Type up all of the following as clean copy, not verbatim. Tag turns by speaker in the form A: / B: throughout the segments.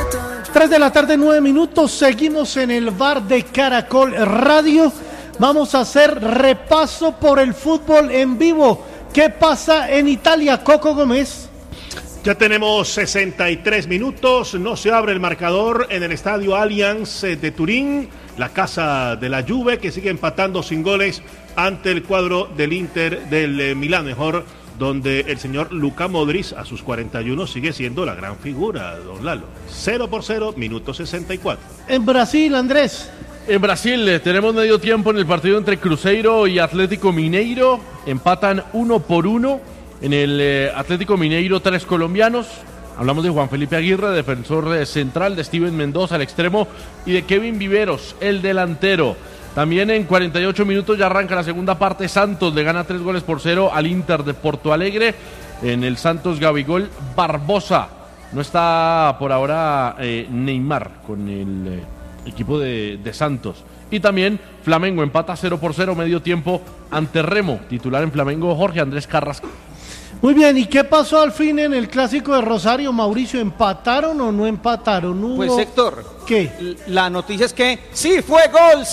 A: 3 de la tarde, 9 minutos, seguimos en el bar de Caracol Radio. Vamos a hacer repaso por el fútbol en vivo. ¿Qué pasa en Italia, Coco Gómez?
B: Ya tenemos 63 minutos, no se abre el marcador en el estadio Allianz de Turín, la casa de la Juve, que sigue empatando sin goles ante el cuadro del Inter del Milán, mejor, donde el señor Luka Modric a sus 41 sigue siendo la gran figura, don Lalo. 0-0, minuto 64.
A: En Brasil, Andrés.
C: En Brasil tenemos medio tiempo en el partido entre Cruzeiro y Atlético Mineiro. Empatan 1-1. En el Atlético Mineiro, 3 colombianos. Hablamos de Juan Felipe Aguirre, defensor central, de Steven Mendoza, al extremo, y de Kevin Viveros, el delantero. También en 48 minutos ya arranca la segunda parte. Santos le gana 3-0 al Inter de Porto Alegre. En el Santos, Gabigol Barbosa. No está por ahora Neymar con el equipo de Santos. Y también Flamengo empata 0-0 medio tiempo ante Remo. Titular en Flamengo, Jorge Andrés Carrasco.
A: Muy bien, ¿y qué pasó al fin en el clásico de Rosario, Mauricio? ¿Empataron o no empataron? ¿Hubo...
D: Pues Héctor,
A: ¿qué?
D: La noticia es que sí fue gol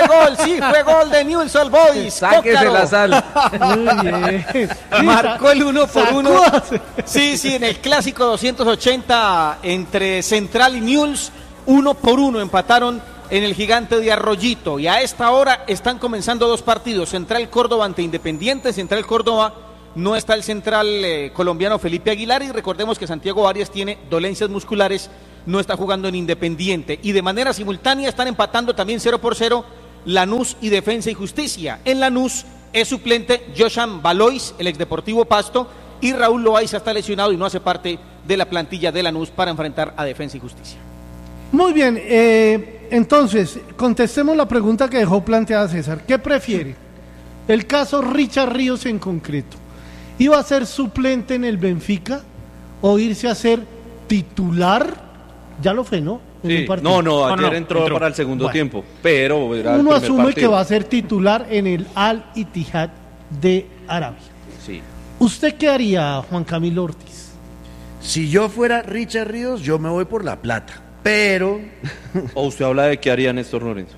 D: de Newell's Old Boys.
E: Sáquese la sal.
A: Muy bien.
D: Marcó el 1-1.
A: Sacúdase.
D: Sí, en el clásico 280 entre Central y Newell's, 1-1 empataron en el Gigante de Arroyito. Y a esta hora están comenzando 2 partidos, Central Córdoba ante Independiente. Central Córdoba, no está el central colombiano Felipe Aguilar, y recordemos que Santiago Arias tiene dolencias musculares, no está jugando en Independiente. Y de manera simultánea están empatando también 0-0 Lanús y Defensa y Justicia. En Lanús es suplente Joshan Valois, el exdeportivo Pasto, y Raúl Loaiza está lesionado y no hace parte de la plantilla de Lanús para enfrentar a Defensa y Justicia.
A: Muy bien, entonces, contestemos la pregunta que dejó planteada César. ¿Qué prefiere? El caso Richard Ríos en concreto. ¿Iba a ser suplente en el Benfica o irse a ser titular? Ya lo fue, ¿no?
E: Sí. No, ayer entró para el segundo tiempo, pero
A: uno asume que va a ser titular en el Al Ittihad de Arabia.
E: Sí.
A: ¿Usted qué haría, Juan Camilo Ortiz?
F: Si yo fuera Richard Ríos, yo me voy por la plata, pero...
E: ¿O usted habla de qué haría Néstor Lorenzo?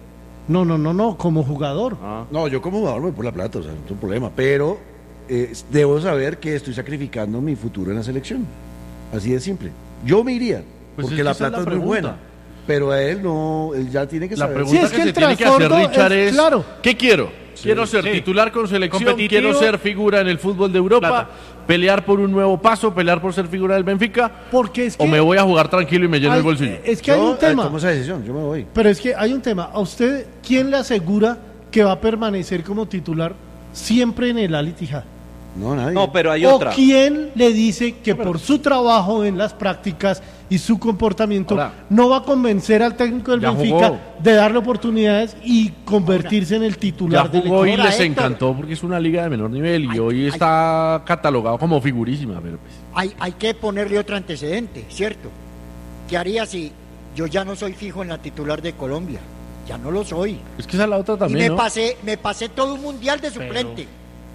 A: No, como jugador.
F: No, yo como jugador me voy por la plata, o sea, no tengo problema, pero debo saber que estoy sacrificando mi futuro en la selección. Así de simple. Yo me iría, porque la plata es muy buena, pero a él no, él ya tiene que saber.
C: La pregunta que se tiene que hacer, Richard, es
A: claro.
C: ¿Qué quiero? Quiero ser titular con selección, quiero ser figura en el fútbol de Europa, pelear por un nuevo paso, pelear por ser figura del Benfica,
A: porque es que,
C: o me voy a jugar tranquilo y me lleno el bolsillo.
A: Es que hay un tema.
F: Tomo esa decisión, yo me voy.
A: Pero es que hay un tema. ¿A usted quién le asegura que va a permanecer como titular siempre en el Al Ittihad?
F: No, nadie.
E: No, pero hay
A: ¿O
E: otra.
A: quién le dice que por su trabajo en las prácticas y su comportamiento no va a convencer al técnico del Benfica de darle oportunidades y convertirse en el titular del equipo?
C: Hoy les encantó porque es una liga de menor nivel y hoy está catalogado como figurísima. Pero pues.
G: Hay que ponerle otro antecedente, ¿cierto? ¿Qué haría si yo ya no soy fijo en la titular de Colombia? Ya no lo soy.
C: Es que esa es la otra también,
G: y me pasé todo un mundial de suplente.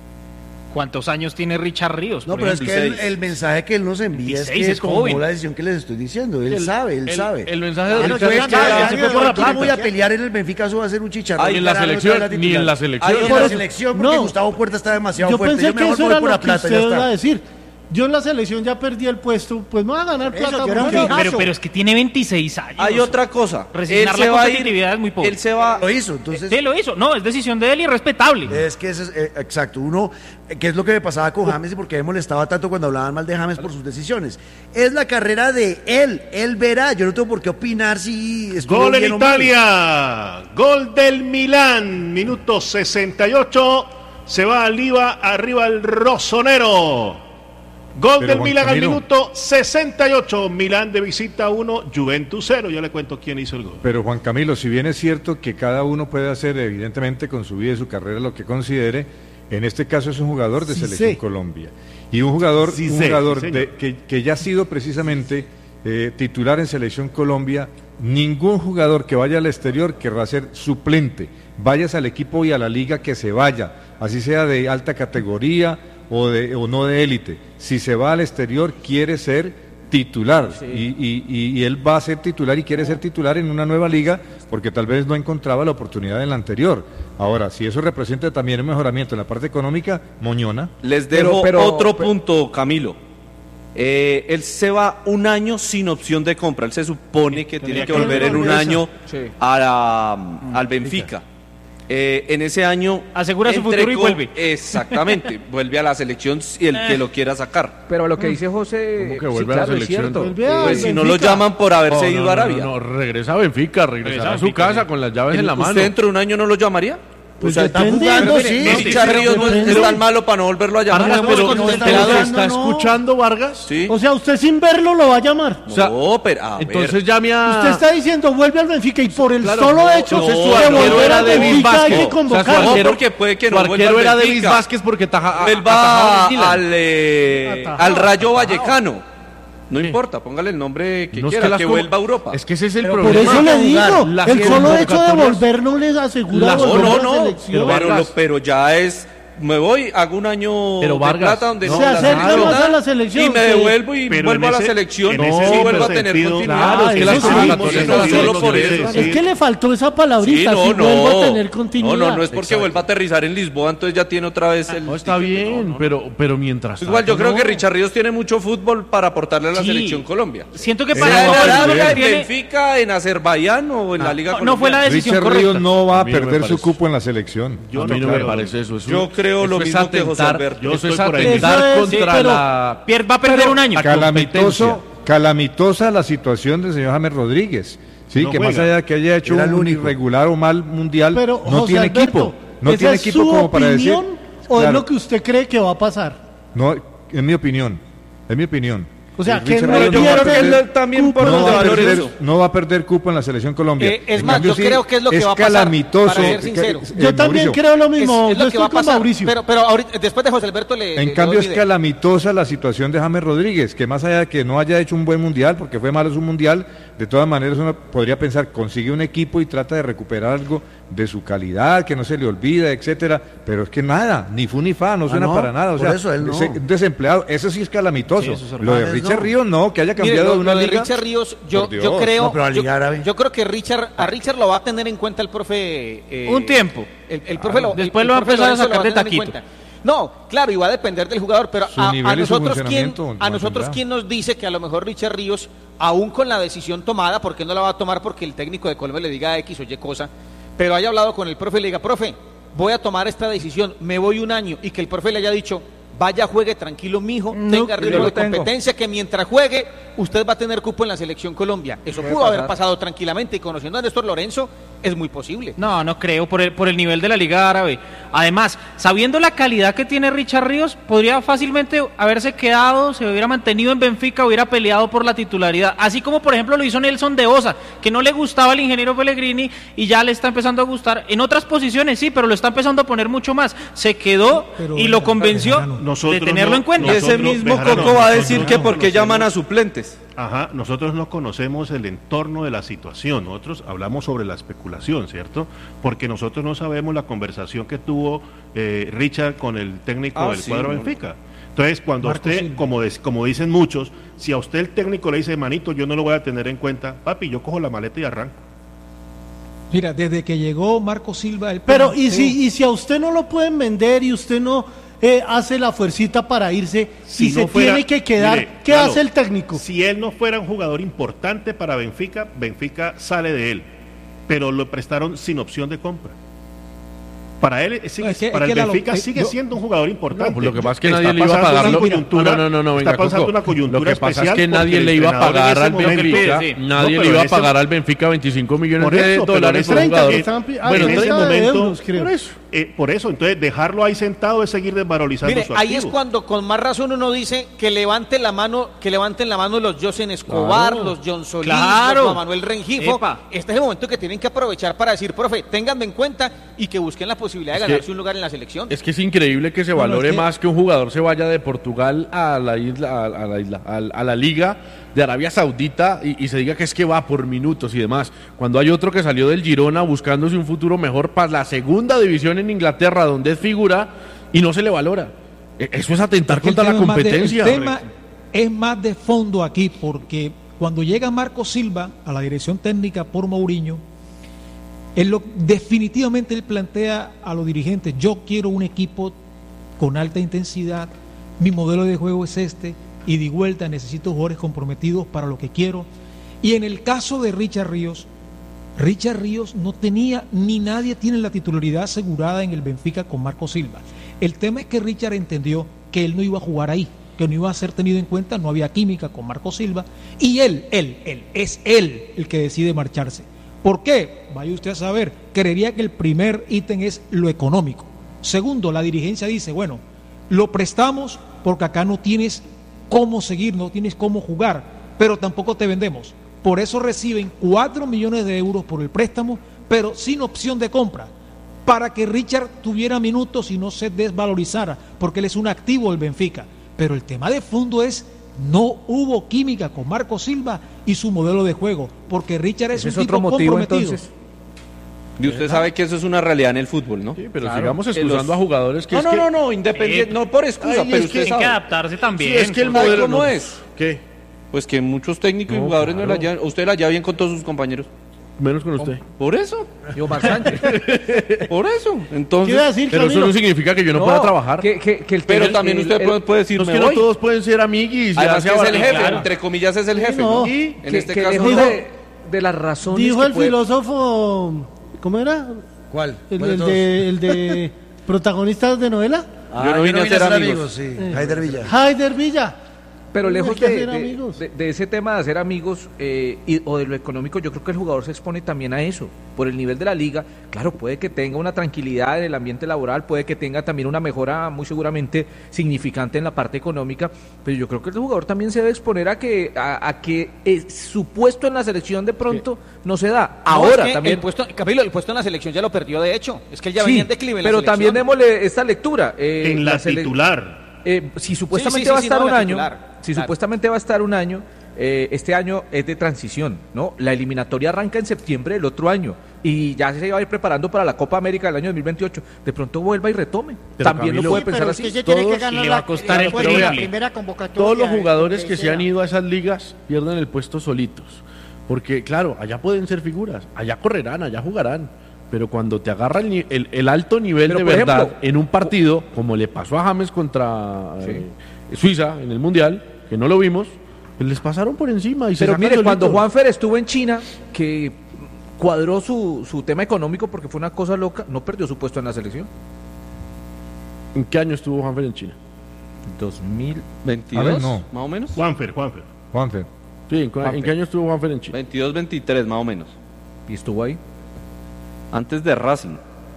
H: ¿Cuántos años tiene Richard Ríos?
F: No, pero es que el mensaje que él nos envía es que tomó la decisión que les estoy diciendo. Él sabe.
C: El mensaje de
F: Richard
C: es que
F: yo voy a pelear en el Benfica, eso va a ser un chicharrón.
C: Ni en la selección.
F: Ni en la selección, porque Gustavo Puerta está demasiado fuerte.
A: Yo pensé que eso era lo que usted iba a decir. Yo en la selección ya perdí el puesto, pues me va a ganar plata.
H: Pero es que tiene 26 años.
E: Hay otra cosa.
H: Resignar la competitividad es muy poco.
E: Él se va.
F: Lo hizo, entonces.
H: Sí, lo hizo. No, es decisión de él y respetable.
F: Es que eso es exacto. Uno, que es lo que me pasaba con James y porque me molestaba tanto cuando hablaban mal de James por sus decisiones. Es la carrera de él. Él verá. Yo no tengo por qué opinar si es
B: gol en Italia. Gol del Milán. Minuto 68. Se va arriba el Rossonero. Gol del Milán al minuto 68. Milán de visita 1, Juventus 0. Ya le cuento quién hizo el gol.
I: Pero Juan Camilo, si bien es cierto que cada uno puede hacer evidentemente con su vida y su carrera lo que considere, en este caso es un jugador de Selección Colombia. Y un jugador, que ya ha sido precisamente titular en Selección Colombia. Ningún jugador que vaya al exterior querrá ser suplente. Vayas al equipo y a la liga que se vaya, así sea de alta categoría o no de élite. Si se va al exterior quiere ser titular, y él va a ser titular y quiere ser titular en una nueva liga porque tal vez no encontraba la oportunidad en la anterior. Ahora, si eso representa también un mejoramiento en la parte económica, moñona.
E: Les dejo otro punto, Camilo. Él se va un año sin opción de compra. Él se supone que tiene que volver en un año al Benfica. En ese año
H: asegura su futuro y vuelve.
E: Exactamente, vuelve a la selección y el que lo quiera sacar.
J: Pero lo que dice José,
C: que vuelve a la selección.
E: Pues si no lo llaman por haberse ido a Arabia.
C: No, regresa a Benfica, regresa a su casa con las llaves en la mano.
E: ¿Usted dentro de un año no lo llamaría?
A: Pues
E: o sea,
A: está jugando, sí.
E: Richard Ríos no es tan malo para no volverlo a llamar.
C: ¿Está escuchando Vargas?
E: Sí.
A: O sea, usted sin verlo lo va a llamar.
C: O sea, entonces llame a...
A: Usted está diciendo, vuelve al Benfica y por el solo hecho
C: de
A: su arquero
C: era David Vázquez.
A: Hay que convocarlo.
E: No, porque puede que no
C: vuelva al Benfica. Su arquero era David Vázquez porque
E: él va al Rayo Vallecano. No importa, póngale el nombre que quiera, que vuelva a Europa.
C: Es que ese es el
A: problema.
C: problema.
A: Por eso le digo, el solo hecho de volver no les asegura volver a la selección.
E: Pero ya es... Me voy, hago un año de plata donde
A: se acerca más a la selección
E: y me devuelvo y vuelvo a la selección.
C: Sí,
E: vuelvo a tener continuidad.
C: Claro, es que las convocatorias
E: solo por eso.
A: Es que le faltó esa palabrita, si vuelvo a tener continuidad.
E: No es porque vuelva a aterrizar en Lisboa, entonces ya tiene otra vez el...
C: No, está bien, pero mientras...
E: Igual yo creo que Richard Ríos tiene mucho fútbol para aportarle a la selección Colombia.
H: Siento que
E: para en Benfica, en Azerbaiyán o en la Liga
H: colombiana. No fue la decisión correcta.
I: Richard Ríos no va a perder su cupo en la selección.
C: A mí no me parece eso.
E: Yo creo lo mismo que José Alberto.
C: Yo estoy por atentar contra la...
H: Va a perder un año.
I: Calamitosa la situación del señor James Rodríguez. Sí, que más allá de que haya hecho un irregular o mal mundial,
A: pero,
I: no tiene equipo. No tiene equipo como para decir...
A: ¿O es lo que usted cree que va a pasar?
I: No, es mi opinión.
A: O sea, que
E: yo creo que él también por
I: no va a perder cupo en la selección Colombiana.
D: Es más, yo creo que es lo que va a pasar.
I: Calamitoso.
D: Para ser sincero.
A: Yo también creo lo mismo.
D: Es lo que va a pasar. Pero ahorita, después de José Alberto
I: En cambio es calamitosa la situación de James Rodríguez, que más allá de que no haya hecho un buen mundial, porque fue malo su mundial, de todas maneras uno podría pensar, consigue un equipo y trata de recuperar algo de su calidad, que no se le olvida, etcétera, pero es que nada, ni fu ni fa, no suena para nada, o sea,
F: eso él no.
I: Desempleado, eso sí es calamitoso.
D: Sí,
I: lo de Richard Ríos no, que haya cambiado de una liga.
D: De Richard Ríos, yo creo que a Richard lo va a tener en cuenta el profe
H: un tiempo.
D: El profe
H: después lo va a empezar a sacar de taquito.
D: No, claro, y va a depender del jugador, pero a nosotros
I: ¿quién
D: quién nos dice que a lo mejor Richard Ríos, aún con la decisión tomada, porque no la va a tomar porque el técnico de Colombia le diga X o Y cosa, pero haya hablado con el profe y le diga, profe, voy a tomar esta decisión, me voy un año, y que el profe le haya dicho, vaya, juegue tranquilo, mijo, tenga ritmo de competencia, que mientras juegue, usted va a tener cupo en la selección Colombia. Eso pudo haber pasado tranquilamente, y conociendo a Néstor Lorenzo, es muy posible.
H: No creo, por el nivel de la Liga Árabe. Además, sabiendo la calidad que tiene Richard Ríos, podría fácilmente haberse quedado, se hubiera mantenido en Benfica, hubiera peleado por la titularidad. Así como, por ejemplo, lo hizo Nelson de Osa, que no le gustaba el ingeniero Pellegrini y ya le está empezando a gustar. En otras posiciones sí, pero lo está empezando a poner mucho más. Se quedó y lo convenció de tenerlo en cuenta.
E: Y ese mismo Coco va a decir que porque llaman a suplentes.
B: Ajá, nosotros no conocemos el entorno de la situación, nosotros hablamos sobre la especulación, ¿cierto? Porque nosotros no sabemos la conversación que tuvo Richard con el técnico del cuadro Benfica. Entonces, cuando Marco usted, como dicen muchos, si a usted el técnico le dice, manito, yo no lo voy a tener en cuenta, papi, yo cojo la maleta y arranco.
J: Mira, desde que llegó Marco Silva...
A: Pero, ¿y si a usted no lo pueden vender y usted no... hace la fuercita para irse y se tiene que quedar, ¿qué hace el técnico?
B: Si él no fuera un jugador importante para Benfica, Benfica sale de él, pero lo prestaron sin opción de compra. Para él, para el Benfica sigue siendo un jugador importante.
C: No, pues lo que pasa es que nadie le iba a pagar
B: está pasando una coyuntura
C: lo que pasa es que nadie le iba a pagar al Benfica, nadie le iba a pagar al Benfica 25 millones de dólares por jugador.
B: Bueno, en ese momento, por eso, entonces dejarlo ahí sentado es seguir desvalorizando su activo.
D: Ahí es cuando con más razón uno dice que levanten la mano los Josen Escobar, los John Solís, los Manuel Rengifo. Este es el momento que tienen que aprovechar para decir, profe, ténganme en cuenta y que busquen la posibilidad de ganarse un lugar en la selección.
C: Es que es increíble que se valore más que un jugador se vaya de Portugal a la Liga de Arabia Saudita y se diga que es que va por minutos y demás, cuando hay otro que salió del Girona buscándose un futuro mejor para la segunda división en Inglaterra, donde es figura, y no se le valora. Eso es atentar contra la competencia.
J: es más de fondo aquí, porque cuando llega Marco Silva a la dirección técnica por Mourinho, definitivamente él plantea a los dirigentes: yo quiero un equipo con alta intensidad, mi modelo de juego es este, y de vuelta necesito jugadores comprometidos para lo que quiero. Y en el caso de Richard Ríos no tenía, ni nadie tiene la titularidad asegurada en el Benfica con Marco Silva. El tema es que Richard entendió que él no iba a jugar ahí, que no iba a ser tenido en cuenta, no había química con Marco Silva, y él es el que decide marcharse. ¿Por qué? Vaya usted a saber. Creería que el primer ítem es lo económico. Segundo, la dirigencia dice: bueno, lo prestamos porque acá no tienes cómo seguir, no tienes cómo jugar, pero tampoco te vendemos. Por eso reciben 4 millones de euros por el préstamo, pero sin opción de compra, para que Richard tuviera minutos y no se desvalorizara, porque él es un activo del Benfica. Pero el tema de fondo es: no hubo química con Marco Silva y su modelo de juego, porque Richard es un tipo comprometido. Entonces.
E: Y usted sabe que eso es una realidad en el fútbol, ¿no?
C: Sí, pero claro, sigamos excusando a jugadores que...
E: No, independiente, no por excusa, pero usted sabe.
H: Hay que adaptarse también.
C: Sí, es que el modelo
E: ¿cómo es?
C: ¿Qué?
E: Pues que muchos técnicos y jugadores no la llevan. Usted la lleva bien con todos sus compañeros.
C: Menos con usted.
E: Por eso.
J: Y Omar Sánchez.
E: Por eso. Entonces,
A: decir,
C: pero eso no significa que yo no pueda trabajar.
E: Pero también usted puede decir,
C: no todos pueden ser amiguis.
E: Además que es el jefe, entre comillas es el jefe, ¿no?
C: Y
E: en este caso
J: de las razones.
A: Dijo el filósofo, ¿cómo era?
F: ¿Cuál?
A: El de protagonistas de novela.
E: Yo no vine a ser amigos.
F: Sí. Haider
A: Villa.
J: Pero lejos de ese tema de hacer amigos o de lo económico, yo creo que el jugador se expone también a eso, por el nivel de la liga. Claro, puede que tenga una tranquilidad en el ambiente laboral, puede que tenga también una mejora muy seguramente significante en la parte económica, pero yo creo que el jugador también se debe exponer a que su puesto en la selección de pronto no se da. Ahora
D: es que
J: también...
D: el puesto en la selección ya lo perdió, de hecho. Es que él ya venía en declive en la
J: pero
D: selección.
J: también démosle esta lectura.
B: En la titular.
J: Si supuestamente va a estar un año, supuestamente va a estar un año, este año es de transición, ¿no? La eliminatoria arranca en septiembre del otro año y ya se va a ir preparando para la Copa América del año 2028. De pronto vuelva y retome.
C: Pero
J: también
C: Camilo,
J: lo puede pensar así.
H: le va a costar el
G: la primera convocatoria.
C: Todos los jugadores que se han ido a esas ligas pierden el puesto solitos. Porque, claro, allá pueden ser figuras, allá correrán, allá jugarán. Pero cuando te agarra el alto nivel de verdad, ejemplo, en un partido, como le pasó a James contra Suiza en el Mundial, que no lo vimos, pues les pasaron por encima. Y
J: pero mire, cuando Juanfer estuvo en China, que cuadró su tema económico porque fue una cosa loca, no perdió su puesto en la selección.
C: ¿En qué año estuvo Juanfer en China?
E: 2022,
I: ver, no.
E: más o menos.
B: Juanfer.
C: Sí, ¿en qué año estuvo Juanfer en China?
E: 22, 23, más o menos.
J: ¿Y estuvo ahí?
E: Antes de Racing.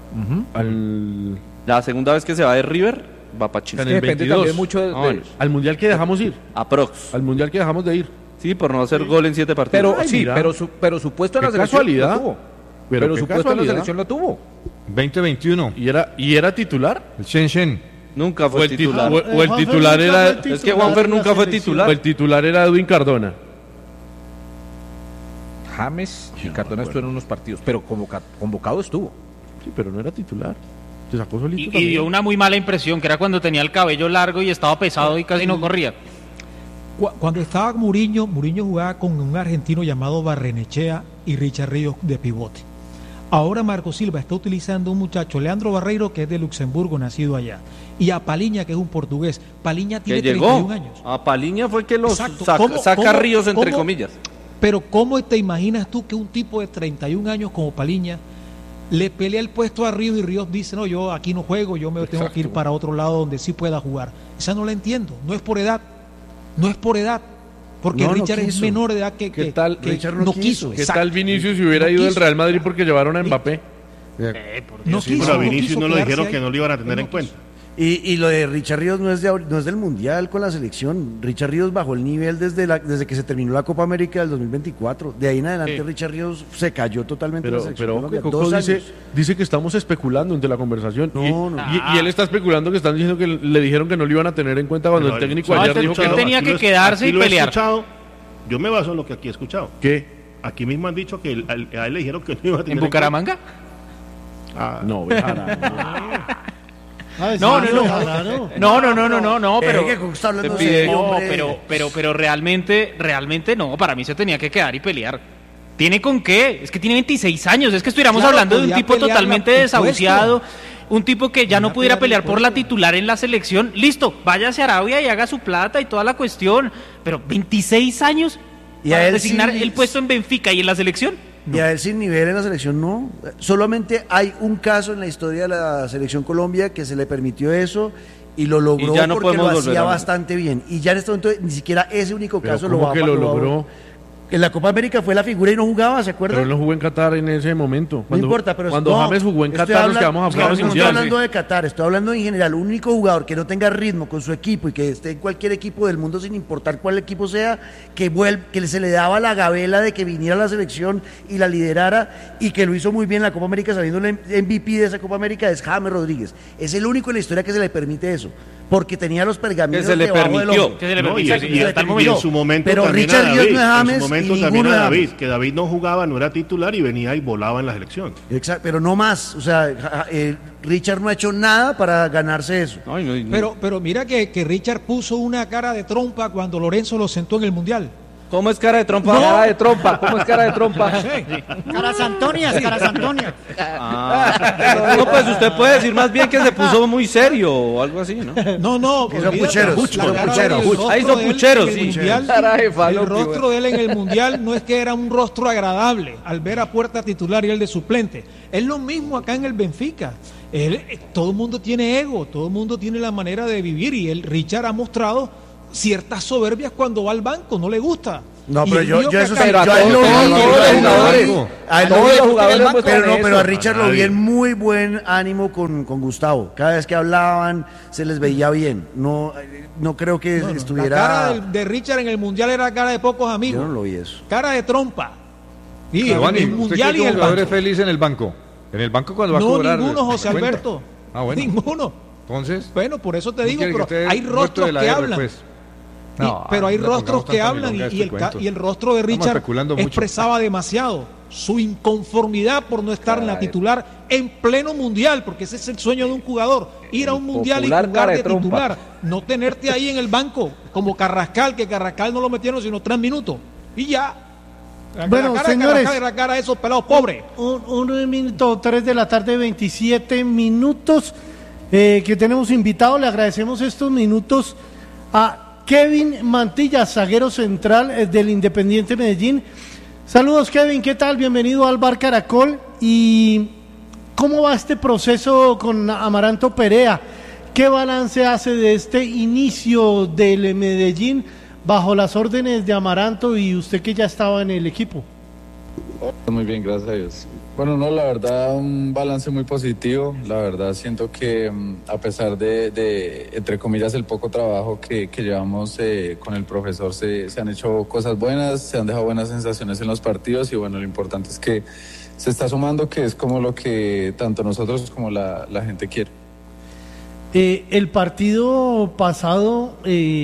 E: La segunda vez que se va de River, va para Chile.
C: En el 22.
J: Mucho
C: al mundial que dejamos ir.
E: Aprox.
C: Al mundial que dejamos de ir.
E: Sí, por no hacer gol en 7 partidos.
J: Pero su puesto en la selección
C: casualidad.
J: lo tuvo.
C: Pero
J: su puesto en la selección lo tuvo.
I: 2021.
C: ¿Y era titular?
I: El Shenzhen.
E: Nunca fue titular.
C: O el titular era...
E: Es que Juanfer nunca fue titular.
C: O el titular era Edwin Cardona.
J: James y Cardona estuvieron en unos partidos, pero convocado estuvo.
C: Sí, pero no era titular. Se sacó solito
H: Y
C: también.
H: dio una muy mala impresión, que era cuando tenía el cabello largo y estaba pesado y casi no corría.
J: Cuando estaba Mourinho jugaba con un argentino llamado Barrenechea y Richard Ríos de pivote. Ahora Marco Silva está utilizando un muchacho, Leandro Barreiro, que es de Luxemburgo, nacido allá, y a Paliña, que es un portugués. Paliña tiene 31 años.
E: A Paliña fue que los
J: Exacto.
E: saca Ríos entre comillas.
J: Pero ¿cómo te imaginas tú que un tipo de 31 años como Paliña le pelea el puesto a Ríos y Ríos dice: no, yo aquí no juego, yo me tengo que ir para otro lado donde sí pueda jugar? Esa no la entiendo, no es por edad, porque Richard es menor de edad que
C: Richard
J: no quiso.
C: ¿Qué tal Vinicius si hubiera ido del Real Madrid porque llevaron a Mbappé?
B: No quiso, pero a Vinicius no lo dijeron que no lo iban a tener en cuenta.
F: Y lo de Richard Ríos no es del Mundial con la selección. Richard Ríos bajó el nivel desde que se terminó la Copa América del 2024. De ahí en adelante Richard Ríos se cayó totalmente en la selección.
C: Pero Coco dice que estamos especulando entre la conversación. Y él está especulando que están diciendo que le dijeron que no lo iban a tener en cuenta cuando el técnico ayer dijo que
H: no. Tenía que quedarse y pelear.
B: Yo me baso en lo que aquí he escuchado.
C: ¿Qué?
B: Aquí mismo han dicho que a él le dijeron que no iba a tener
H: ¿En Bucaramanga?
C: No,
H: pero realmente no, para mí se tenía que quedar y pelear. ¿Tiene con qué? Es que tiene 26 años, es que estuviéramos hablando de un tipo totalmente desahuciado, un tipo que ya no pudiera pelear por la titular en la selección. Listo, váyase a Arabia y haga su plata y toda la cuestión, pero 26 años para designar el puesto en Benfica y en la selección.
F: No. Y a él sin nivel en la selección no. Solamente hay un caso en la historia de la selección Colombia que se le permitió eso y lo logró y porque lo hacía bastante bien. Y ya en este momento ni siquiera ese único caso lo
C: logró.
F: En la Copa América fue la figura y no jugaba, ¿se acuerdan?
C: Pero él no jugó en Qatar en ese momento.
F: No importa, pero
C: cuando James jugó en Qatar nos quedamos a jugar
F: mundial. No estoy hablando de Qatar, estoy hablando en general. Un único jugador que no tenga ritmo con su equipo y que esté en cualquier equipo del mundo sin importar cuál equipo sea, que se le daba la gabela de que viniera a la selección y la liderara y que lo hizo muy bien en la Copa América, sabiendo el MVP de esa Copa América, es James Rodríguez. Es el único en la historia que se le permite eso. Porque tenía los pergaminos
E: que se le permitió.
B: Y en su momento
F: pero
B: también
F: Richard Ríos no es
B: en
F: James
B: su momento
F: y
B: también
F: ninguno
B: a
F: es
B: David, que David no jugaba, no era titular y venía y volaba en la selección.
F: Exacto, pero no más. O sea, Richard no ha hecho nada para ganarse eso.
J: Pero mira que Richard puso una cara de trompa cuando Lorenzo lo sentó en el Mundial.
E: ¿Cómo es cara de trompa?
J: No.
E: Cara de trompa. ¿Cómo es cara de trompa?
G: Caras Antonias.
E: No, pues usted puede decir más bien que se puso muy serio o algo así, ¿no?
J: No.
F: Hizo pucheros.
E: Ahí hizo pucheros, sí.
J: El rostro de él en el Mundial no es que era un rostro agradable al ver a Puerta titular y el de suplente. Es lo mismo acá en el Benfica. Todo el mundo tiene ego, todo el mundo tiene la manera de vivir y Richard ha mostrado ciertas soberbias cuando va al banco, no le gusta.
F: No, pero yo eso sí,
E: pero a todos los jugadores,
F: pero a Richard lo vi en muy buen ánimo con Gustavo. Cada vez que hablaban se les veía bien. No creo que estuviera.
J: La cara de Richard en el Mundial era cara de pocos amigos.
F: Yo no lo vi eso.
J: Cara de trompa.
I: Y el Mundial y el banco. ¿Usted feliz en el banco? ¿En el banco cuando va a cobrar?
J: No, ninguno, José Alberto.
I: Bueno.
J: Ninguno.
I: Entonces.
J: Bueno, por eso te digo, pero hay rostros que hablan. Pero hay rostros que hablan y el rostro de Richard expresaba demasiado su inconformidad por no estar en la titular en pleno mundial, porque ese es el sueño de un jugador, ir a un mundial y jugar de titular, no tenerte ahí en el banco como Carrascal, que Carrascal no lo metieron sino 3 minutos y ya.
A: Bueno, señores,
J: la cara de esos pelados pobres.
A: 1 minuto 3 de la tarde, 27 minutos que tenemos invitado. Le agradecemos estos minutos a Kevin Mantilla, zaguero central del Independiente Medellín. Saludos, Kevin, ¿qué tal? Bienvenido al Bar Caracol. ¿Y cómo va este proceso con Amaranto Perea? ¿Qué balance hace de este inicio del Medellín bajo las órdenes de Amaranto y usted que ya estaba en el equipo?
K: Muy bien, gracias a Dios. Bueno, no, la verdad, un balance muy positivo. La verdad, siento que a pesar de entre comillas, el poco trabajo que llevamos con el profesor, se han hecho cosas buenas, se han dejado buenas sensaciones en los partidos y bueno, lo importante es que se está sumando, que es como lo que tanto nosotros como la gente quiere.
A: El partido pasado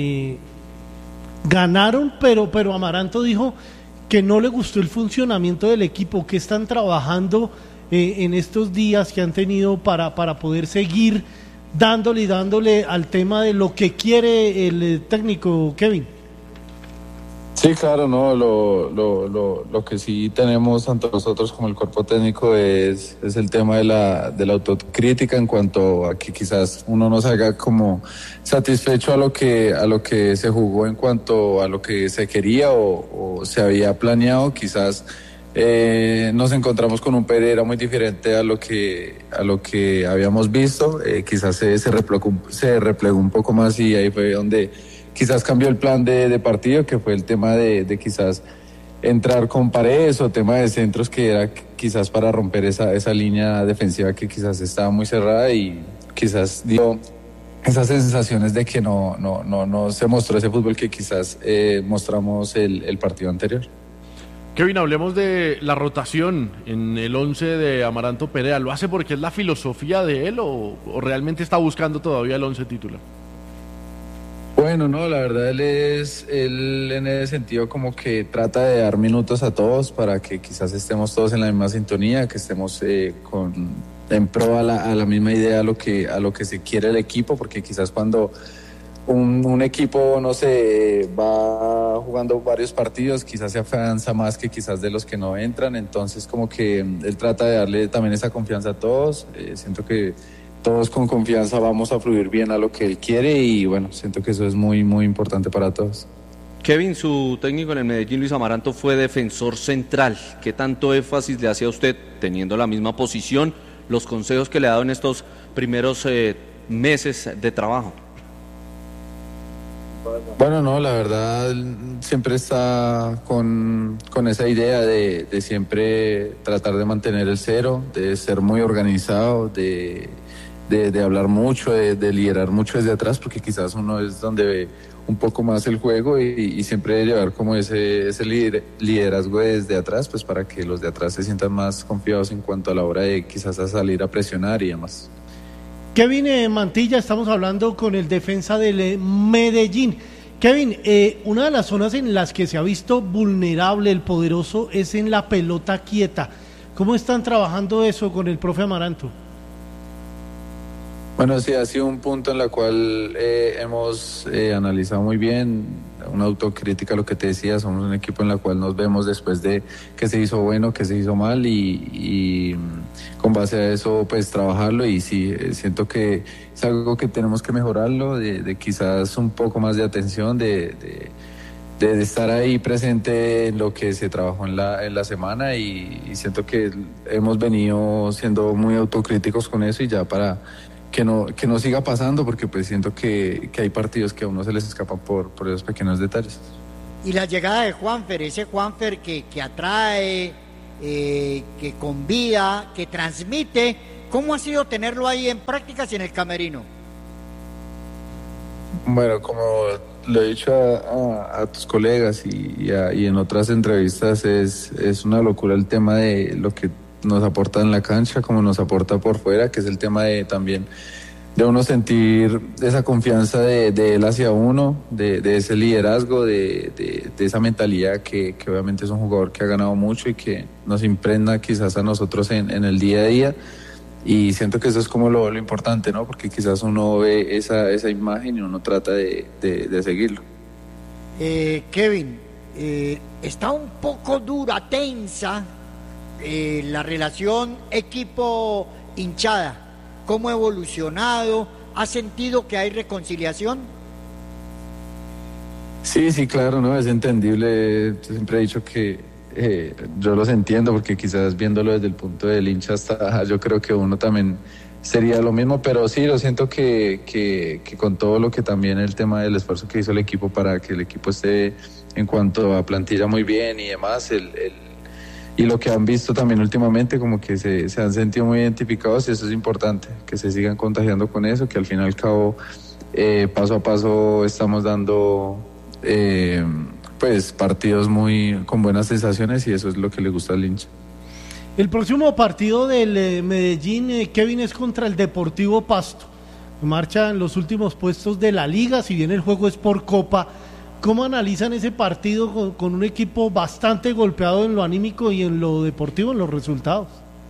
A: ganaron, pero Amaranto dijo que no le gustó el funcionamiento del equipo, que están trabajando en estos días que han tenido para poder seguir dándole al tema de lo que quiere el técnico, Kevin.
K: Sí, claro, no, lo que sí tenemos tanto nosotros como el cuerpo técnico es el tema de la autocrítica en cuanto a que quizás uno no se haga como satisfecho a lo que se jugó en cuanto a lo que se quería o se había planeado. Quizás nos encontramos con un Pereira muy diferente a lo que habíamos visto. Quizás se replegó un poco más y ahí fue donde quizás cambió el plan de partido, que fue el tema de quizás entrar con Paredes o tema de centros, que era quizás para romper esa línea defensiva que quizás estaba muy cerrada y quizás dio esas sensaciones de que no se mostró ese fútbol que quizás mostramos el partido anterior.
C: Kevin, hablemos de la rotación en el 11 de Amaranto Perea. ¿Lo hace porque es la filosofía de él o realmente está buscando todavía el 11 titular?
K: Bueno, no, la verdad él en ese sentido como que trata de dar minutos a todos para que quizás estemos todos en la misma sintonía, que estemos en pro a la misma idea, a lo que se quiere el equipo, porque quizás cuando un equipo, no sé, va jugando varios partidos, quizás se afianza más que quizás de los que no entran, entonces como que él trata de darle también esa confianza a todos. Siento que todos con confianza vamos a fluir bien a lo que él quiere y bueno, siento que eso es muy, muy importante para todos.
E: Kevin, su técnico en el Medellín, Luis Amaranto, fue defensor central. ¿Qué tanto énfasis le hacía a usted, teniendo la misma posición, los consejos que le ha dado en estos primeros meses de trabajo?
K: Bueno, no, la verdad siempre está con esa idea de siempre tratar de mantener el cero, de ser muy organizado, de hablar mucho, de liderar mucho desde atrás, porque quizás uno es donde ve un poco más el juego y siempre llevar como ese liderazgo desde atrás, pues para que los de atrás se sientan más confiados en cuanto a la hora de quizás a salir a presionar y demás.
A: Kevin Mantilla, estamos hablando con el defensa del Medellín. Kevin, una de las zonas en las que se ha visto vulnerable el poderoso es en la pelota quieta. ¿Cómo están trabajando eso con el profe Amaranto?
K: Bueno, sí, ha sido un punto en el cual hemos analizado muy bien, una autocrítica, lo que te decía, somos un equipo en el cual nos vemos después de qué se hizo bueno, qué se hizo mal y con base a eso pues trabajarlo y sí, siento que es algo que tenemos que mejorarlo, de quizás un poco más de atención, de estar ahí presente en lo que se trabajó en la semana y siento que hemos venido siendo muy autocríticos con eso y ya para que no siga pasando, porque pues siento que hay partidos que a uno se les escapan por esos pequeños detalles.
G: Y la llegada de Juanfer, ese Juanfer que atrae, que convida, que transmite, ¿cómo ha sido tenerlo ahí en prácticas y en el camerino?
K: Bueno, como lo he dicho a tus colegas y en otras entrevistas, es una locura el tema de lo que nos aporta en la cancha, como nos aporta por fuera, que es el tema de también de uno sentir esa confianza de él hacia uno, de ese liderazgo, de esa mentalidad que obviamente es un jugador que ha ganado mucho y que nos impregna quizás a nosotros en el día a día, y siento que eso es como lo importante, ¿no? Porque quizás uno ve esa imagen y uno trata de seguirlo.
G: Kevin, está un poco dura, tensa la relación equipo-hinchada. ¿Cómo ha evolucionado? ¿Has sentido que hay reconciliación?
K: Sí, claro, no, es entendible. Yo siempre he dicho que yo los entiendo, porque quizás viéndolo desde el punto del hincha hasta yo creo que uno también sería lo mismo, pero sí, lo siento que con todo lo que también el tema del esfuerzo que hizo el equipo para que el equipo esté en cuanto a plantilla muy bien y demás, y lo que han visto también últimamente, como que se han sentido muy identificados, y eso es importante, que se sigan contagiando con eso, que al fin y al cabo paso a paso estamos dando pues partidos con buenas sensaciones, y eso es lo que le gusta al hincha.
A: El próximo partido del Medellín, Kevin, es contra el Deportivo Pasto. Marcha en los últimos puestos de la liga, si bien el juego es por Copa. ¿Cómo analizan ese partido con un equipo bastante golpeado en lo anímico y en lo deportivo, en los resultados?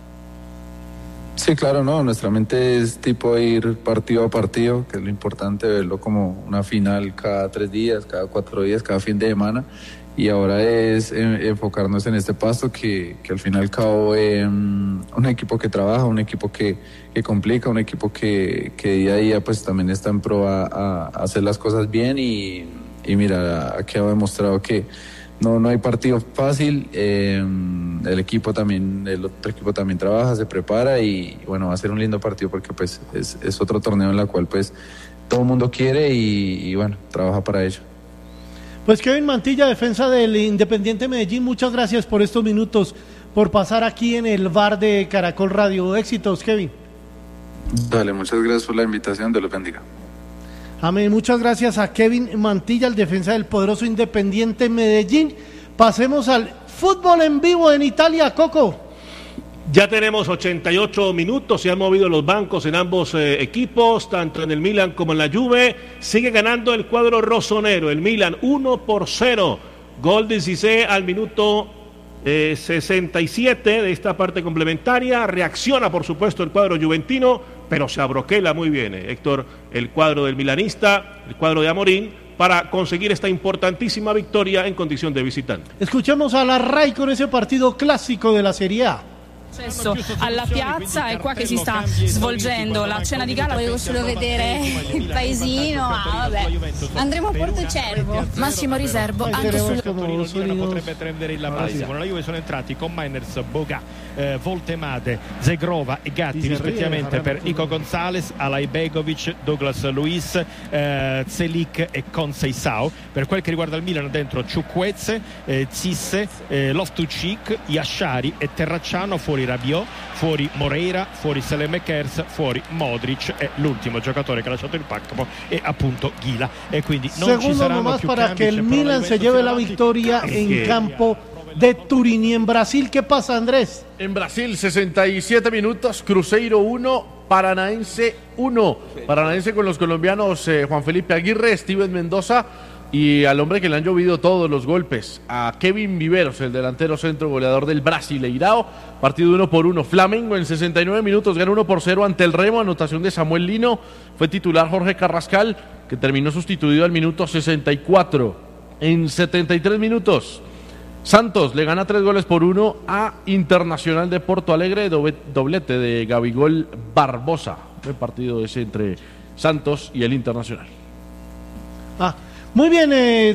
K: Sí, claro, no, nuestra mente es tipo ir partido a partido, que es lo importante, verlo como una final cada 3 días, cada 4 días, cada fin de semana, y ahora es enfocarnos en este Pasto que al fin y al cabo un equipo que trabaja, un equipo que complica, un equipo que día a día pues también está en pro a hacer las cosas bien, y mira, aquí ha demostrado que no hay partido fácil. El otro equipo también trabaja, se prepara, y bueno, va a ser un lindo partido, porque pues es otro torneo en el cual pues todo el mundo quiere y bueno, trabaja para ello.
A: Pues Kevin Mantilla, defensa del Independiente Medellín, muchas gracias por estos minutos, por pasar aquí en el bar de Caracol Radio. Éxitos, Kevin.
K: Dale, muchas gracias por la invitación, Dios los bendiga.
A: Amén, muchas gracias a Kevin Mantilla, el defensa del poderoso Independiente Medellín. Pasemos al fútbol en vivo en Italia, Coco.
B: Ya tenemos 88 minutos, se han movido los bancos en ambos equipos, tanto en el Milan como en la Juve. Sigue ganando el cuadro rosonero, el Milan 1-0. Gol de Cissé al minuto 67 de esta parte complementaria. Reacciona, por supuesto, el cuadro juventino, pero se abroquela muy bien, Héctor, el cuadro del milanista, el cuadro de Amorín, para conseguir esta importantísima victoria en condición de visitante.
A: Escuchemos a Larraín con ese partido clásico de la Serie A.
L: Alla piazza è qua che si sta svolgendo la cena di gala. Volevo solo vedere il paesino. Vabbè. Andremo a Portocervo. Massimo riservo anche sul
M: Torino potrebbe prendere il massimo. La Juve sono entrati con Mainers, Boga, Voltemade, Zegrova e Gatti rispettivamente per Ico Gonzalez, Alay Begovic, Douglas Luiz, Zelik e Conceição. Per quel che riguarda il Milan dentro Ciukwueze, Zisse, Loftus-Cheek, Yashari e Terracciano, fuori Rabiot, fuori Moreira, fuori Saelemaekers, fuori Modric e l'ultimo giocatore che ha lasciato il campo è appunto Ghila, e quindi non ci saranno più
A: para que el Milan se lleve la victoria en campo de Turín. Y en Brasil, ¿qué pasa, Andrés?
C: En Brasil, 67 minutos, Cruzeiro 1, Paranaense 1. Paranaense con los colombianos Juan Felipe Aguirre, Steven Mendoza y al hombre que le han llovido todos los golpes, a Kevin Viveros, el delantero centro goleador del Brasileirao. Partido 1-1. Flamengo en 69 minutos gana 1-0 ante el Remo, anotación de Samuel Lino. Fue titular Jorge Carrascal, que terminó sustituido al minuto 64. En 73 minutos, Santos le gana 3-1 a Internacional de Porto Alegre, doblete de Gabigol Barbosa. El partido es entre Santos y el Internacional.
A: Muy bien,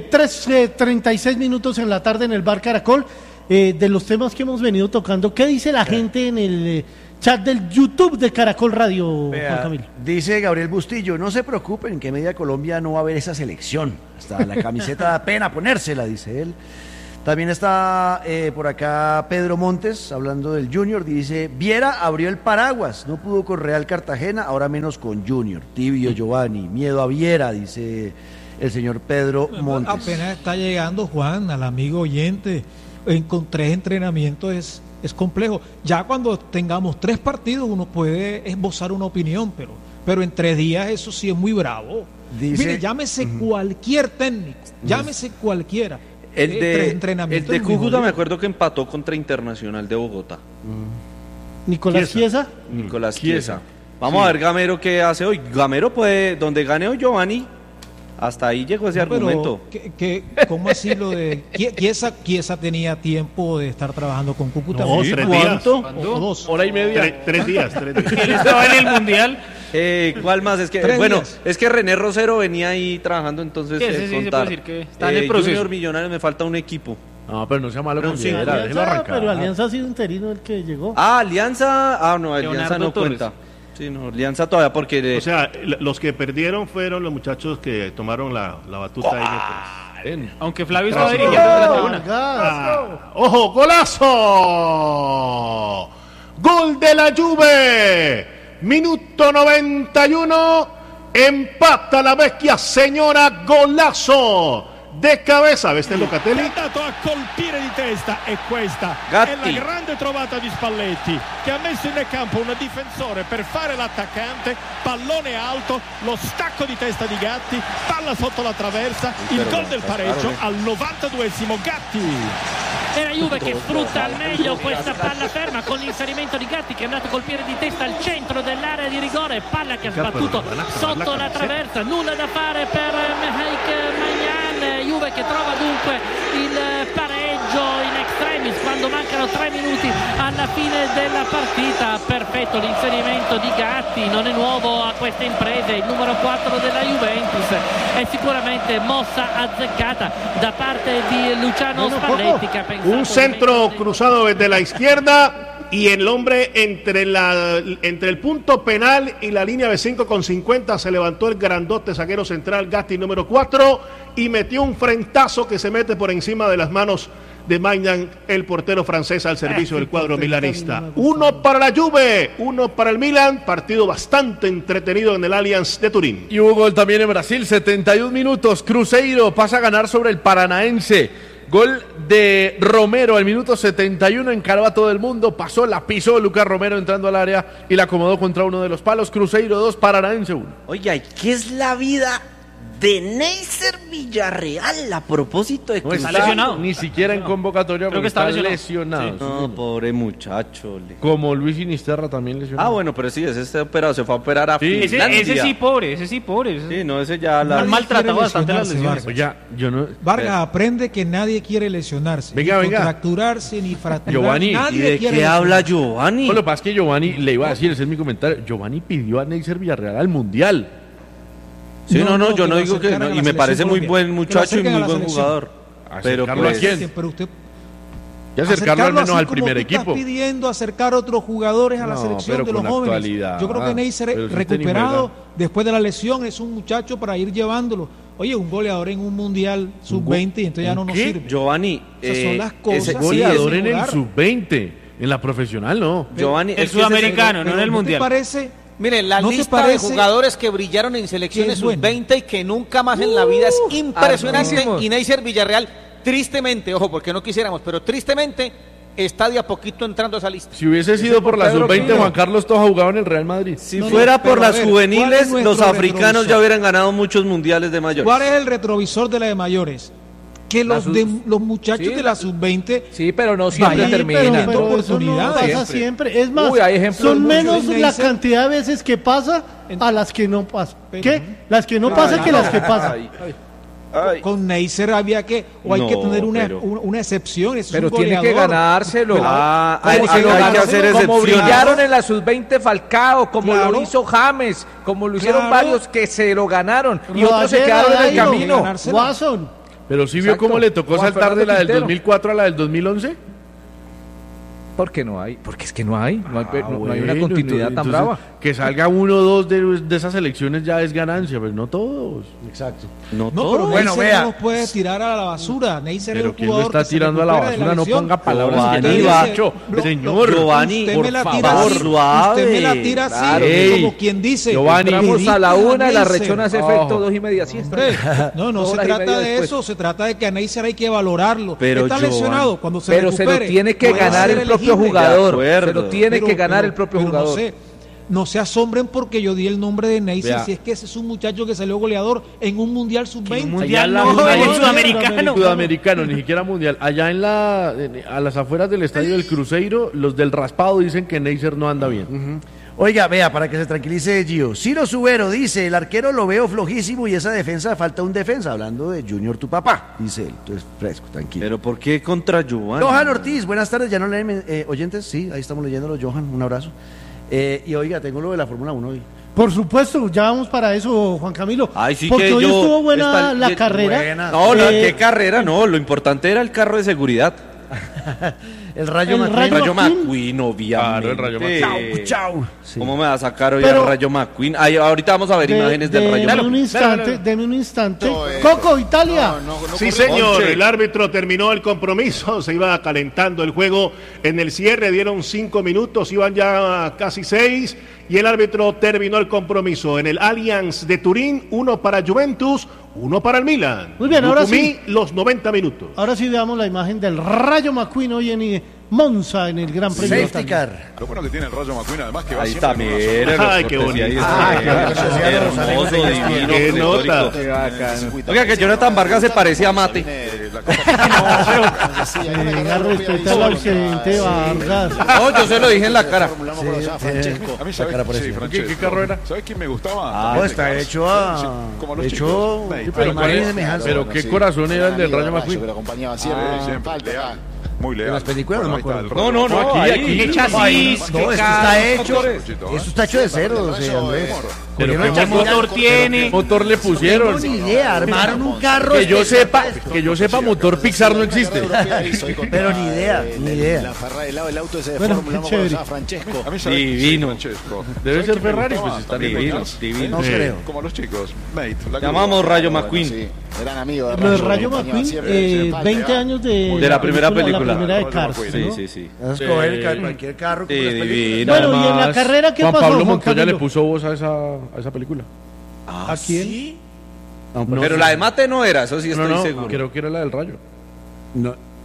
A: 3:36 minutos en la tarde en el Bar Caracol. De los temas que hemos venido tocando, ¿qué dice la gente en el chat del YouTube de Caracol Radio, Juan Camilo?
F: Dice Gabriel Bustillo, no se preocupen que Media Colombia no va a ver esa selección. Hasta la camiseta da pena ponérsela, dice él. También está por acá Pedro Montes, hablando del Junior, dice, Viera abrió el paraguas, no pudo con Real Cartagena, ahora menos con Junior. Tibio Giovanni, miedo a Viera, dice el señor Pedro Montes.
J: Apenas está llegando, Juan, al amigo oyente, con 3 entrenamientos es complejo. Ya cuando tengamos 3 partidos uno puede esbozar una opinión, pero en 3 días eso sí es muy bravo. Mire, llámese cualquier técnico, llámese cualquiera.
E: El de Cúcuta me acuerdo que empató contra Internacional de Bogotá.
A: Nicolás Chiesa.
E: Nicolás Chiesa. Vamos a ver Gamero qué hace hoy. Gamero puede, donde gane hoy Giovanni, hasta ahí llegó ese argumento.
J: ¿Cómo así lo de Chiesa tenía tiempo de estar trabajando con Cúcuta?
B: No, 3 días.
J: ¿O 2?
C: Hora y media.
B: 3 días.
H: ¿Él estaba en el Mundial?
E: ¿Cuál más? Es que es que René Rosero venía ahí trabajando, entonces
H: sí, se puede decir que está en el proceso.
E: Junior Millonarios, me falta un equipo.
C: No, pero no sea malo con
A: pero Alianza ha sido interino el que llegó.
E: Alianza no cuenta. Sí, no, Alianza todavía porque...
B: O sea, los que perdieron fueron los muchachos que tomaron la batuta ahí.
H: Aunque Flavio estaba dirigiendo la tribuna.
B: ¡Ojo, golazo! ¡Gol de la Juve! Minuto 91, empata la vecchia señora, golazo de cabeza, veste Locatelli.
M: È andato a colpire di testa, e questa
E: Gatti.
M: È la grande trovata di Spalletti, che ha messo in campo un difensore per fare l'attaccante, pallone alto, lo stacco di testa di Gatti, palla sotto la traversa, il gol del pareggio al 92esimo. Gatti.
H: È la Juve che sfrutta al meglio questa palla ferma con l'inserimento di Gatti, che è andato a colpire di testa al centro dell'area di rigore, palla che ha sbattuto sotto la traversa, nulla da fare per Mihajlović Maignan. Juve che trova dunque il pareggio in extremis quando mancano 3 minuti alla fine della partita. Perfetto l'inserimento di Gatti, non è nuovo a queste imprese, il numero 4 della Juventus. È sicuramente mossa azzeccata da parte di Luciano Spalletti, che ha pensato
B: un centro cruzado desde la izquierda y el hombre entre el punto penal y la línea de 5,50 se levantó el grandote zaguero central Gatti, número 4, y metió un frentazo que se mete por encima de las manos de Maignan, el portero francés al servicio del cuadro milanista. 1 para la Juve, 1 para el Milan, partido bastante entretenido en el Allianz de Turín.
C: Y hubo gol también en Brasil, 71 minutos, Cruzeiro pasa a ganar sobre el Paranaense. Gol de Romero al minuto 71, encaró a todo el mundo, la pisó Lucas Romero entrando al área y la acomodó contra uno de los palos. Cruzeiro 2, Paranaense 1.
E: Oye, ¿qué es la vida de Neisser Villarreal a propósito de
C: No
E: que
C: está
H: lesionado.
C: ni siquiera en convocatoria,
H: Creo que
C: está
H: está
C: lesionado.
E: No, pobre muchacho.
C: Como Luis Sinisterra también lesionado.
E: Ah, bueno, pero sí, ese está operado, se fue a operar a
C: Sí.
E: Finlandia.
H: Ese sí pobre.
E: Sí, no, ese ya la...
H: Han maltratado bastante las lesiones.
C: Oiga, yo no...
J: Vargas, aprende que nadie quiere lesionarse.
C: Venga,
J: ni
C: venga.
J: contracturarse, ni fracturar.
C: Giovanni,
J: nadie
E: ¿Y de
J: quiere
E: qué habla
J: lesionarse.
E: Giovanni?
C: No, lo que pasa es que Giovanni, le iba a decir, ese es mi comentario, Giovanni pidió a Neisser Villarreal al Mundial.
E: Sí, yo no
J: que lo
E: digo que...
J: acercaran a
E: y
J: la
E: me parece
J: selección
E: muy
J: Colombia.
E: buen
J: Que lo
E: muchacho y
J: acerquen
E: muy
J: a la
E: buen
J: selección.
E: jugador. Pero
C: ¿Acercarlo a
E: pues...
C: quién?
J: Pero usted
C: Y acercarlo al menos
J: así
C: al
J: como
C: primer
J: tú
C: equipo.
J: Estás pidiendo acercar a otros jugadores a la
C: No,
J: selección
C: pero
J: de los
C: con
J: jóvenes.
C: actualidad.
J: Yo creo que Neisser,
C: Pero si usted ni
J: recuperado
C: juega.
J: después de la lesión, es un muchacho para ir llevándolo. Oye, un goleador en un mundial sub-20 y entonces ya no nos
C: ¿Qué?
J: sirve.
E: Giovanni,
J: Esas son las cosas.
E: ese
J: Sí,
C: Goleador
J: ese
C: en el
J: lugar.
C: sub-20, en la profesional no.
E: Giovanni,
H: El
E: es que ese-
H: sudamericano, no en el
J: ¿No te
H: mundial.
J: parece?
D: Miren, la
J: ¿No te
D: lista de
J: parece
D: jugadores que brillaron en selecciones
J: que es bueno?
D: sub-20 y que nunca más en la vida es impresionante.
N: hartísimos.
D: Y Neisser Villarreal, tristemente, ojo, porque no quisiéramos, pero tristemente está de a poquito entrando a esa lista.
C: Si hubiese sido por la
N: Pedro
C: sub-20,
N: Quino.
C: Juan Carlos Toja jugaba en el Real Madrid.
E: Si
J: No,
E: fuera
J: pero
E: por
J: a
E: las
J: ver, ¿cuál
E: juveniles,
J: es nuestro
E: los africanos
J: retrovisor?
E: ya hubieran ganado muchos mundiales de mayores.
J: ¿Cuál es el retrovisor de la de mayores? Que los muchachos
N: Sí,
J: de la sub-20
N: Sí, pero no siempre
J: Vayan,
N: terminan.
J: pero
A: Pero eso no
J: oportunidades.
A: pasa siempre. Es más,
N: Uy, hay ejemplos
A: son
N: muchos.
A: menos la
J: Neisser.
A: cantidad de veces que pasa a las que no pasa.
J: Pero-
A: ¿Qué? Las que no pasan que las que pasan.
J: con Neisser había que, o hay
E: No,
J: que tener
E: pero-
J: una excepción. ese es
N: Pero
J: un
N: tiene que
J: goleador.
N: ganárselo.
E: Ah,
J: Como
E: hay,
J: que
E: hay-
J: lo
E: hay que
J: ganó,
E: hacer
N: Como
E: excepciones.
N: brillaron en la sub-20 Falcao, como
J: Claro.
N: lo hizo James, como lo hicieron
J: Claro.
N: varios que se lo ganaron y otros se
A: Rodallega,
N: quedaron en el
A: Dairo,
N: camino.
J: ganarse.
A: Watson.
C: Pero sí vio
N: Exacto.
C: cómo le tocó
N: Juan
C: saltar de
N: Fernando
C: la del
N: Quintero.
C: 2004 a la del 2011.
N: ¿Por qué no hay? Porque es que no hay una
C: Bueno,
N: continuidad tan
C: entonces,
N: brava.
C: Que salga uno o dos de esas elecciones ya es ganancia, pero no todos.
F: Exacto.
E: No,
J: No,
E: todo.
J: pero
F: Bueno,
J: Neisser
F: vea.
J: no los puede tirar a la basura. Neisser es
C: Pero
J: un
C: ¿quién lo
J: jugador
C: está
J: que se
C: tirando a la
J: recupera de
C: basura? No
J: lesión.
C: ponga palabras
E: Giovanni,
C: que
E: va.
C: dicho.
J: Lo-
C: Señor,
E: Giovanni,
J: usted
E: por
J: me la tira
E: favor,
J: así,
E: suave.
J: usted me la tira así,
C: Claro. Ey,
J: como quien dice.
C: Giovanni,
N: Entramos a la
J: dedique
N: 1 y la
J: Neisser.
N: rechona hace
C: Ojo.
N: efecto 2:30 siesta.
J: Hombre, no
N: 2
J: se
N: horas y
J: trata
N: media
J: de
N: después.
J: eso, se trata de que a Neisser hay que valorarlo.
E: Pero,
J: Está
E: Giovanni,
J: lesionado, cuando se
N: Pero se
J: recupere,
N: lo tiene que
J: puede
N: ganar
J: ser
N: el propio
J: elegible.
N: jugador.
E: De acuerdo.
N: Se lo tiene que ganar
J: Pero-
N: el propio
J: pero
N: jugador.
J: No se asombren porque yo di el nombre de Neisser,
C: Vea.
J: si es que ese es un muchacho que salió goleador en un mundial sub-20.
H: Mundial
C: Allá
H: no,
C: en la-
H: el sudamericano.
C: Sudamericano, ni siquiera mundial. Allá a las afueras del estadio del Cruzeiro, los del raspado dicen que Neisser no anda bien.
F: Oiga, vea, para que se tranquilice Gio. Ciro Subero dice, el arquero lo veo flojísimo y esa defensa falta un defensa, hablando de Junior tu papá, dice él. Entonces, fresco, tranquilo.
E: Pero ¿por qué contra Giovanni?
F: Johan Ortiz, buenas tardes, ya no leen oyentes, sí, ahí estamos leyéndolo, Johan, un abrazo. Y oiga, tengo lo de la Fórmula 1 hoy.
A: Por supuesto, ya vamos para eso, Juan Camilo.
E: Ay, sí
A: porque
E: que
A: hoy
E: yo...
A: estuvo buena
E: esta-
A: la
E: ye-
A: carrera.
E: No, ¿qué
A: Eh,
E: carrera? No, lo importante era el carro de seguridad.
F: El Rayo
A: El
F: McQueen.
A: Rayo
E: Rayo
A: McQueen.
E: McQueen, obviamente.
C: Claro, el Rayo McQueen.
F: Chau. Sí.
E: ¿Cómo me va a sacar hoy
A: Pero-
E: al Rayo McQueen? Ay, ahorita vamos a ver imágenes del Rayo
A: deme un
E: McQueen.
A: instante, deme un instante. Coco, Italia.
B: Sí, señor, el árbitro terminó el compromiso, se iba calentando el juego en el cierre, dieron 5 minutos, iban ya casi 6 y el árbitro terminó el compromiso en el Allianz de Turín, 1 para Juventus, 1 para el Milan.
A: Muy bien, ahora
B: Lucumí,
A: sí.
B: los 90 minutos.
A: Ahora sí veamos la imagen del Rayo McQueen hoy en Monza en el Gran Premio de
F: Safety
A: Italia.
F: car.
O: Lo bueno que tiene el Rayo McQueen, además que va
E: Ahí
O: siempre
E: está,
O: con una
E: mire.
B: Ay, qué bonito.
E: Hermoso, divino.
B: Qué nota.
E: Oiga, que Jonathan Vargas se parecía a Mate.
A: Venga, respeta al ausente Vargas.
E: No, yo se lo dije en la cara.
O: A mí, ¿sabes?
F: cara por
O: Sí,
F: encima.
O: Francesco.
C: ¿Qué carro era?
O: ¿Sabes quién me gustaba?
F: No, está hecho a...
O: Sí, como los
F: hecho
O: chicos. Mate.
F: a imagen y
C: pero,
F: semejanza.
C: pero qué corazón era el del Rayo McQueen.
O: Siempre leal. Muy leal.
F: En las películas no me
O: Ahí está
F: acuerdo.
O: el Rayo
E: No,
O: McQueen.
E: aquí.
H: Qué chasis,
F: No, esto
H: qué
F: está hecho.
O: motores.
F: Esto está hecho de cero, Andrés.
C: Pero
F: Cogieron
C: qué
F: el
C: motor,
H: motor tiene.
C: ¿qué motor le pusieron?
F: No tengo ni idea, armaron un carro.
C: Que yo
F: especial.
C: sepa, motor Pixar no existe.
F: Pero ni idea, ni idea.
A: Bueno, qué chévere.
O: A mí, ¿sabes?
E: Divino.
O: Sí, Francesco.
C: Debe
O: ¿Sabes
C: ser
O: quién me
C: Ferrari,
O: gustaba?
C: pues está
O: También
E: divino,
O: Bottas.
E: divino.
F: No creo.
O: Como los chicos. Mate. la
E: Llamamos
O: grúa.
E: Rayo McQueen.
A: Lo de Rayo McQueen, 20 años de
E: la primera película.
A: La primera de Cars,
O: Sí,
E: Sí,
A: ¿no?
E: sí, sí.
F: Vas a escoger cualquier carro con
E: Sí,
F: las películas.
E: divino.
A: Bueno, y en la
C: Además,
A: carrera, ¿qué
C: Juan
A: pasó,
C: Pablo
A: Juan
C: Montoya le
A: Camilo?
C: puso voz a esa película.
A: ¿A quién?
E: Pero la de Mate no era, eso sí
C: No,
E: estoy
C: no,
E: seguro.
C: creo que era la del Rayo.
F: No,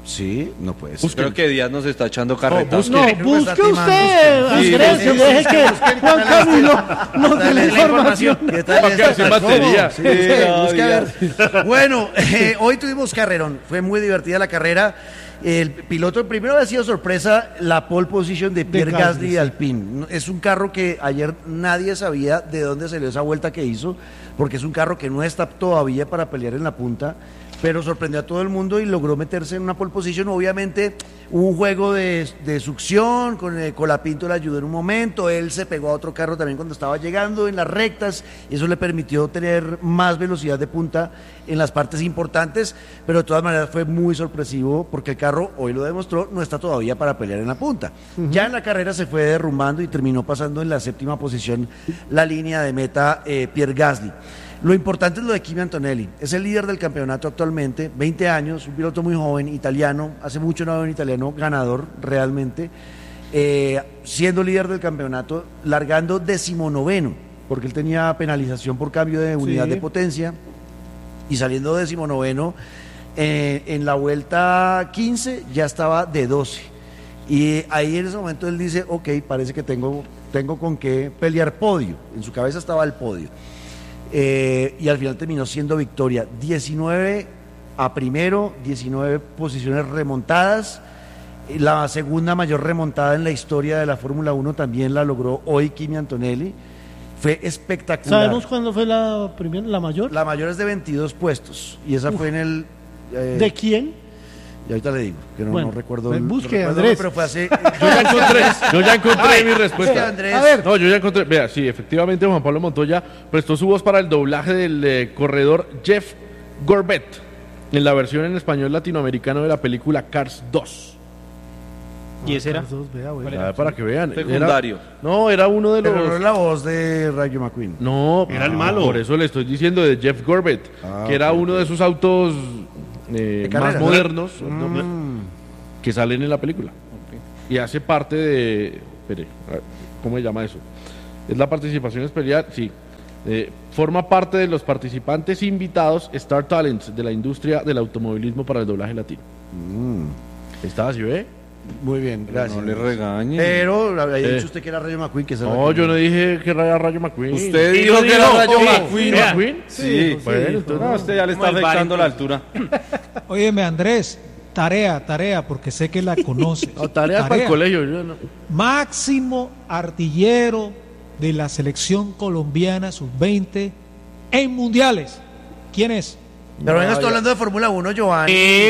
F: Sí, no puede ser.
E: Creo que Díaz nos está echando carretas.
A: Busque usted, Andrés, y deje que Juan Camilo nos dé la información.
F: ¿Qué tal?
C: Sin batería.
F: Sí, busque a ver. Bueno, hoy tuvimos carrerón. Fue muy divertida la carrera. El piloto primero había sido sorpresa la pole position de Pierre Gasly de Alpine. Es un carro que ayer nadie sabía de dónde salió esa vuelta que hizo, porque es un carro que no está todavía para pelear en la punta, pero sorprendió a todo el mundo y logró meterse en una pole position. Obviamente hubo un juego de succión, con Colapinto le ayudó en un momento, él se pegó a otro carro también cuando estaba llegando en las rectas, y eso le permitió tener más velocidad de punta en las partes importantes, pero de todas maneras fue muy sorpresivo porque el carro, hoy lo demostró, no está todavía para pelear en la punta. Ya en la carrera se fue derrumbando y terminó pasando en la 7ª posición la línea de meta Pierre Gasly. Lo importante es lo de Kimi Antonelli, es el líder del campeonato actualmente, 20 años, un piloto muy joven, italiano, hace mucho no veo un italiano ganador realmente, siendo líder del campeonato, largando 19º, porque él tenía penalización por cambio de unidad de potencia, y saliendo 19º, en la vuelta 15 ya estaba de 12, y ahí en ese momento él dice, ok, parece que tengo con qué pelear podio, en su cabeza estaba el podio. Y al final terminó siendo victoria, 19 a primero, 19 posiciones remontadas, la segunda mayor remontada en la historia de la Fórmula 1 también la logró hoy Kimi Antonelli, fue espectacular.
A: ¿Sabemos cuándo fue la primera, la mayor?
F: La mayor es de 22 puestos, y esa fue en el...
A: ¿De quién?
F: Y ahorita le digo, que no recuerdo.
A: Busque, Andrés.
F: Pero fue hace...
C: Yo ya encontré mi respuesta.
F: Andrés.
C: A ver. No, yo ya encontré. Vea, sí, efectivamente Juan Pablo Montoya prestó su voz para el doblaje del corredor Jeff Gorbett en la versión en español latinoamericano de la película Cars 2.
H: ¿Y ese era?
C: Para que vean.
E: Secundario.
C: Era uno de los...
F: Pero no es la voz de Rayo McQueen.
C: No,
B: era el malo.
C: Por eso le estoy diciendo de Jeff Gorbett, que era uno de esos autos más modernos que salen en la película. Y hace parte de... Espere, ¿cómo se llama eso? ¿Es la participación especial? Sí. Forma parte de los participantes invitados Star Talents de la industria del automovilismo para el doblaje latino. ¿Estaba así, ve?
F: Muy bien, gracias.
E: No le regañe.
F: Pero había dicho usted que era Rayo McQueen. Que
C: no, yo no dije que era Rayo McQueen.
E: Usted dijo que era Rayo McQueen.
C: Sí.
E: Bueno, entonces no, usted ya le está afectando la altura.
J: Óyeme, Andrés, tarea, porque sé que la conoces.
C: Tarea para el colegio. Yo no.
J: Máximo artillero de la selección colombiana sub-20 en mundiales. ¿Quién es?
F: Pero venga, estoy hablando de Fórmula 1, Giovanni.